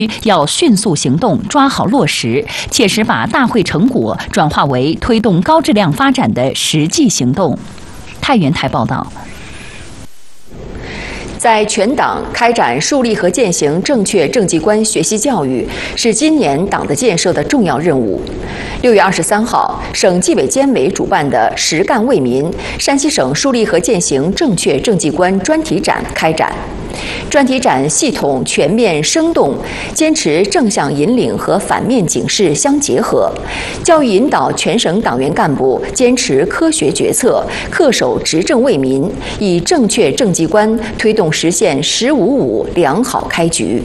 要迅速行动，抓好落实，切实把大会成果转化为推动高质量发展的实际行动。太原台报道。在全党开展树立和践行正确政绩观学习教育，是今年党的建设的重要任务。6月23号，省纪委监委主办的“实干为民”山西省树立和践行正确政绩观专题展开展。专题展系统、全面、生动，坚持正向引领和反面警示相结合，教育引导全省党员干部坚持科学决策，恪守执政为民，以正确政绩观推动实现“15.5”良好开局。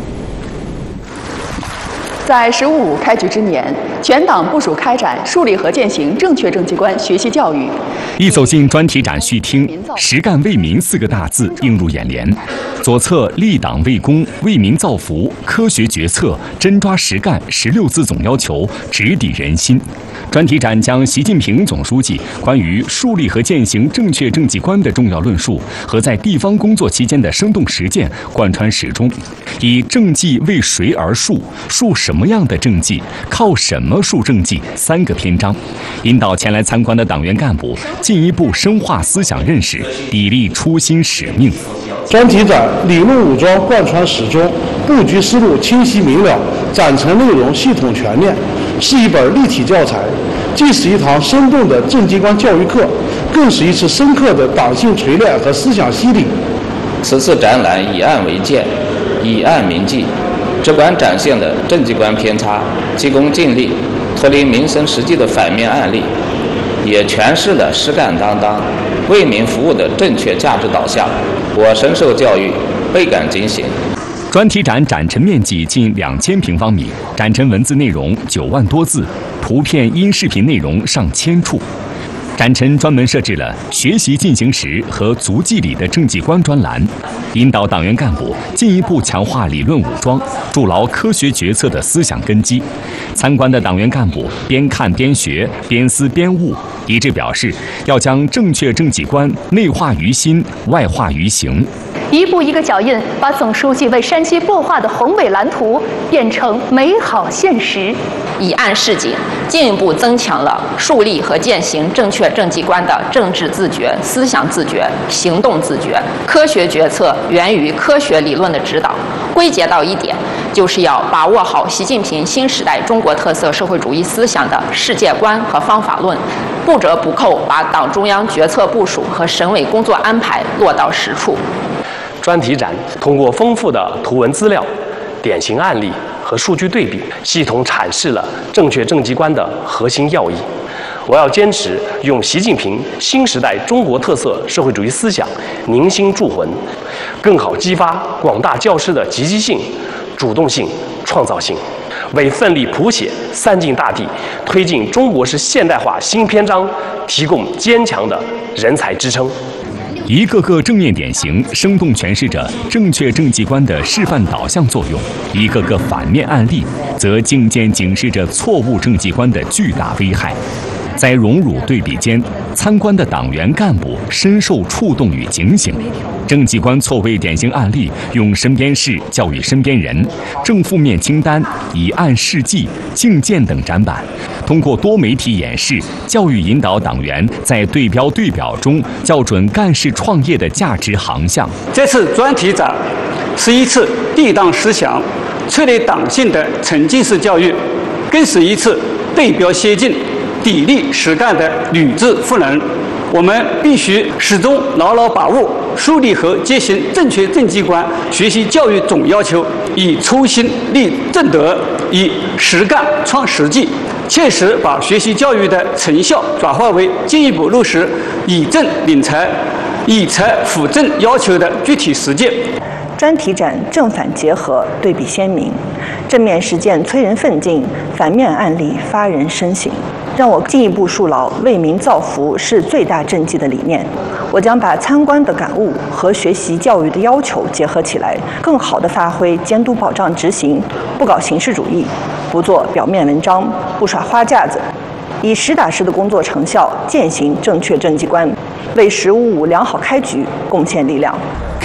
在“15.5”开局之年，全党部署开展树立和践行正确政绩观学习教育。 一走进专题展序厅，“实干为民”4个大字映入眼帘。左侧立党为公、为民造福、科学决策、真抓实干16字总要求直抵人心。专题展将习近平总书记关于树立和践行正确政绩观的重要论述和在地方工作期间的生动实践贯穿始终，以政绩为谁而树、树什么样的政绩、靠什么树政绩3个篇章，引导前来参观的党员干部进一步深化思想认识，砥砺初心使命。 专题展理论武装贯穿始终，布局思路清晰明了，展陈内容系统全面，是一本立体教材，既是一堂生动的政绩观教育课，更是一次深刻的党性锤炼和思想洗礼。 此次展览以案为鉴，以案铭记，直观展现了政绩观偏差、急功近利、脱离民生实际的反面案例，也诠释了实干担当、为民服务的正确价值导向。我深受教育，倍感警醒。 专题展展陈面积近2000平方米，展陈文字内容9万多字，图片、音视频内容上千处。展陈专门设置了学习进行时和足迹里的政绩观专栏，引导党员干部进一步强化理论武装，筑牢科学决策的思想根基。参观的党员干部边看边学，边思边悟，一致表示要将正确政绩观内化于心，外化于行。 一步一个脚印，把总书记为山西擘画的宏伟蓝图变成美好现实。 以案示警，进一步增强了树立和践行正确政绩观的政治自觉、思想自觉、行动自觉。科学决策源于科学理论的指导，归结到一点，就是要把握好习近平新时代中国特色社会主义思想的世界观和方法论，不折不扣把党中央决策部署和省委工作安排落到实处。 专题展通过丰富的图文资料、典型案例和数据对比，系统阐释了正确政绩观的核心要义。我要坚持用习近平新时代中国特色社会主义思想凝心铸魂，更好激发广大教师的积极性、主动性、创造性，为奋力谱写3晋大地、推进中国式现代化新篇章提供坚强的人才支撑。 一个个正面典型生动诠释着正确政绩观的示范导向作用，一个个反面案例则镜见警示着错误政绩观的巨大危害。在荣辱对比间，参观的党员干部深受触动与警醒。政绩观错位典型案例用身边事教育身边人，正负面清单、以案示纪、镜见等展板，通过多媒体演示，教育引导党员在对标对表中校准干事创业的价值航向。 这次专题展是一次地党思想、淬炼党性的沉浸式教育，更是一次对标先进、砥砺实干的履质赋能。我们必须始终牢牢把握树立和践行正确政绩观学习教育总要求，以初心立正德，以实干创实际，切实把学习教育的成效转化为进一步落实以政领才、以才辅政要求的具体实践。 专题展正反结合，对比鲜明，正面实践催人奋进，反面案例发人深省，让我进一步树牢为民造福是最大政绩的理念。我将把参观的感悟和学习教育的要求结合起来，更好地发挥监督保障执行，不搞形式主义，不做表面文章，不耍花架子，以实打实的工作成效践行正确政绩观，为“15.5”良好开局贡献力量。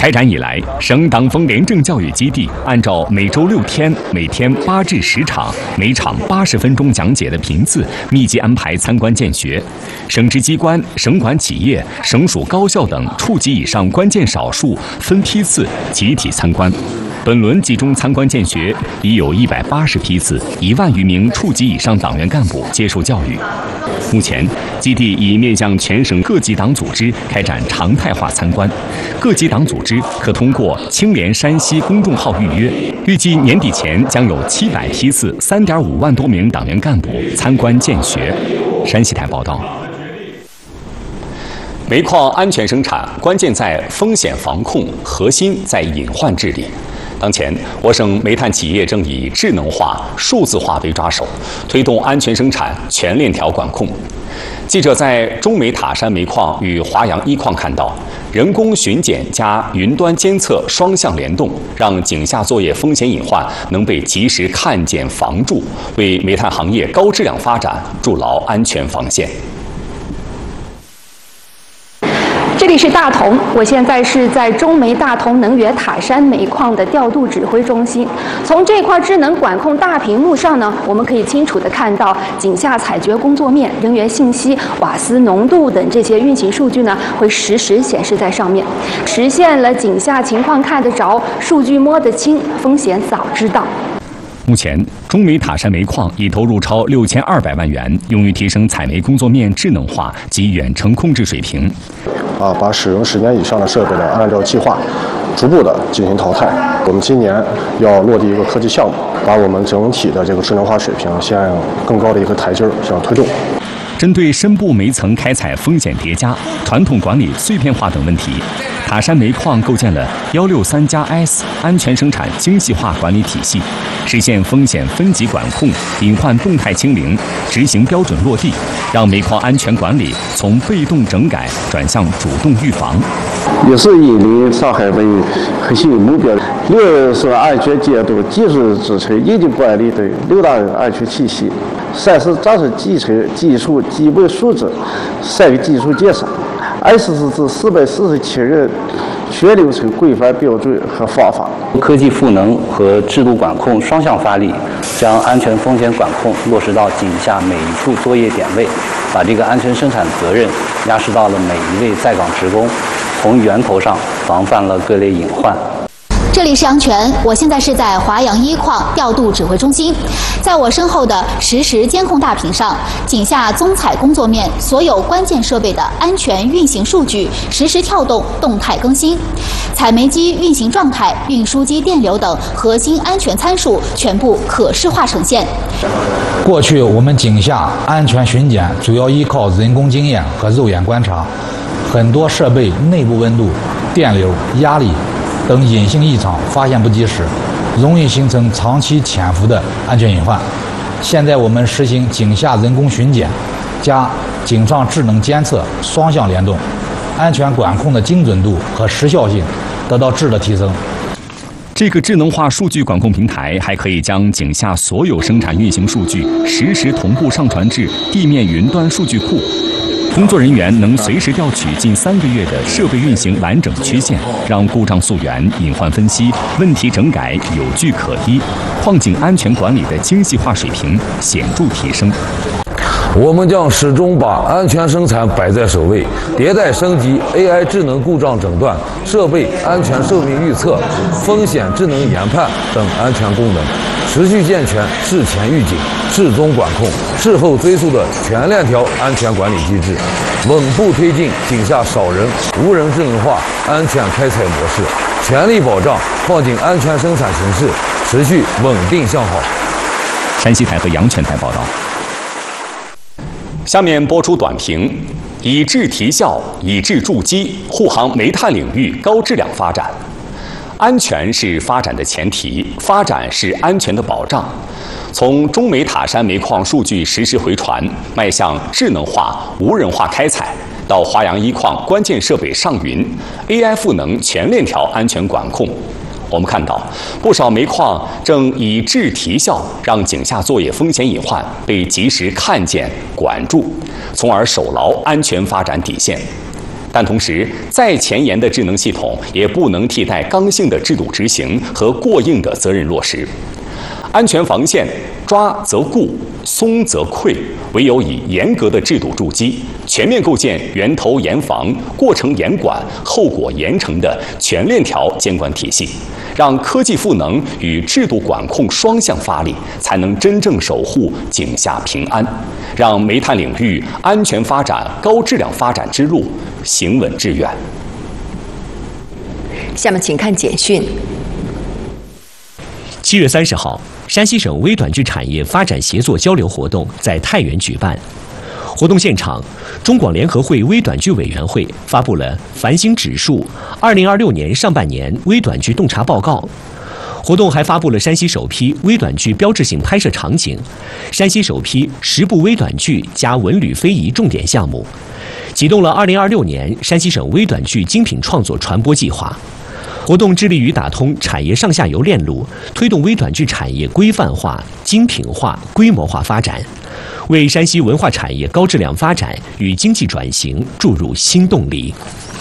开展以来，省党风廉政教育基地按照每周6天、每天8至10场、每场80分钟讲解的频次，密集安排参观见学。省直机关、省管企业、省属高校等处级以上关键少数分批次集体参观。本轮集中参观见学已有180批次，1万余名处级以上党员干部接受教育。目前，基地已面向全省各级党组织开展常态化参观，各级党组织可通过青联山西公众号预约。预计年底前将有700批次，3.5万多名党员干部参观见学。山西台报道。煤矿安全生产关键在风险防控，核心在隐患治理。当前，我省煤炭企业正以智能化、数字化为抓手，推动安全生产全链条管控。记者在中煤塔山煤矿与华阳一矿看到，人工巡检加云端监测双向联动，让井下作业风险隐患能被及时看见防住，为煤炭行业高质量发展筑牢安全防线。 这里是大同，我现在是在中煤大同能源塔山煤矿的调度指挥中心。从这块智能管控大屏幕上呢，我们可以清楚地看到井下采掘工作面、人员信息、瓦斯浓度等这些运行数据呢，会实时显示在上面，实现了井下情况看得着、数据摸得清、风险早知道。 目前，中煤塔山煤矿已投入超6200万元，用于提升采煤工作面智能化及远程控制水平。 把使用10年以上的设备呢，按照计划逐步的进行淘汰。我们今年要落地一个科技项目，把我们整体的这个智能化水平向更高的一个台阶向推动。 针对深部煤层开采风险叠加、传统管理碎片化等问题，塔山煤矿构建了163+S 安全生产精细化管理体系，实现风险分级管控、隐患动态清零、执行标准落地，让煤矿安全管理从被动整改转向主动预防。 也是以上海为核心目标，6是安全监督技术支撑应急管理等6大安全体系，3是扎实继承技术基本素质，3个技术建设，S是指447人全流程规范标准和方法。 科技赋能和制度管控双向发力，将安全风险管控落实到井下每一处作业点位，把这个安全生产责任压实到了每一位在岗职工，从源头上防范了各类隐患。 这里是阳泉，我现在是在华阳一矿调度指挥中心。在我身后的实时监控大屏上，井下综采工作面所有关键设备的安全运行数据实时跳动、动态更新，采煤机运行状态、运输机电流等核心安全参数全部可视化呈现。 过去我们井下安全巡检主要依靠人工经验和肉眼观察，很多设备内部温度、电流、压力等隐性异常发现不及时，容易形成长期潜伏的安全隐患。现在我们实行井下人工巡检加井上智能监测双向联动，安全管控的精准度和时效性得到质的提升。 这个智能化数据管控平台还可以将井下所有生产运行数据实时同步上传至地面云端数据库。工作人员能随时调取近3个月的设备运行完整曲线，让故障溯源、隐患分析、问题整改有据可依，矿井安全管理的精细化水平显著提升。 我们将始终把安全生产摆在首位，迭代升级 AI 智能故障诊断、设备安全寿命预测、风险智能研判等安全功能，持续健全事前预警、事中管控、事后追溯的全链条安全管理机制，稳步推进井下少人、无人智能化安全开采模式，全力保障矿井安全生产形势持续稳定向好。 山西台和阳泉台报道。下面播出短评：以质提效，以质筑基，护航煤炭领域高质量发展。安全是发展的前提，发展是安全的保障。从中煤塔山煤矿数据实时回传，迈向智能化、无人化开采，到华阳一矿关键设备上云 ，AI 赋能全链条安全管控。我们看到，不少煤矿正以质提效，让井下作业风险隐患被及时看见、管住，从而守牢安全发展底线。 但同时，再前沿的智能系统也不能替代刚性的制度执行和过硬的责任落实。安全防线抓则固，松则溃，唯有以严格的制度筑基，全面构建源头严防、过程严管、后果严惩的全链条监管体系，让科技赋能与制度管控双向发力，才能真正守护井下平安，让煤炭领域安全发展、高质量发展之路行稳致远。 下面请看简讯。 7月30号，山西省微短剧产业发展协作交流活动在太原举办。活动现场，中广联合会微短剧委员会发布了繁星指数2026年上半年微短剧洞察报告。活动还发布了山西首批微短剧标志性拍摄场景，山西首批10部微短剧加文旅非遗重点项目，启动了2026年山西省微短剧精品创作传播计划。活动致力于打通产业上下游链路，推动微短剧产业规范化、精品化、规模化发展，为山西文化产业高质量发展与经济转型注入新动力。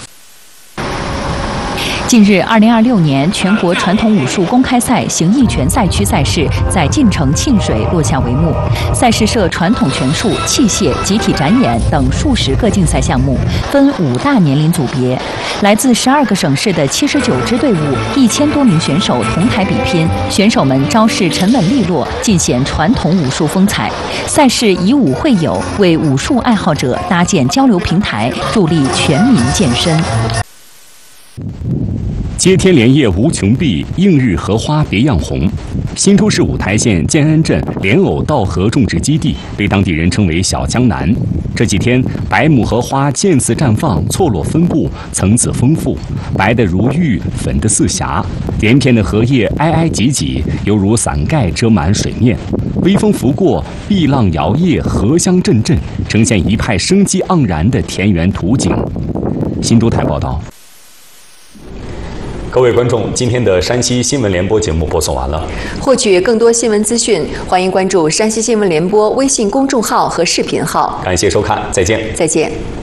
近日，2026年全国传统武术公开赛形意拳赛区赛事在晋城沁水落下帷幕。赛事设传统拳术、器械、集体展演等数十个竞赛项目，分5大年龄组别。来自12个省市的79支队伍，1000多名选手同台比拼，选手们招式沉稳利落，尽显传统武术风采。赛事以武会友，为武术爱好者搭建交流平台，助力全民健身。 接天莲叶无穷碧，映日荷花别样红。新州市五台县建安镇莲藕稻荷种植基地被当地人称为小江南。这几天，白母荷花渐次绽放，错落分布，层次丰富，白得如玉，粉得似霞。连片的荷叶挨挨挤挤，犹如伞盖遮满水面。微风拂过，碧浪摇曳，荷香阵阵，呈现一派生机盎然的田园图景。新州台报道。各位观众，今天的山西新闻联播节目播送完了。 获取更多新闻资讯，欢迎关注山西新闻联播微信公众号和视频号。 感谢收看，再见。 再见。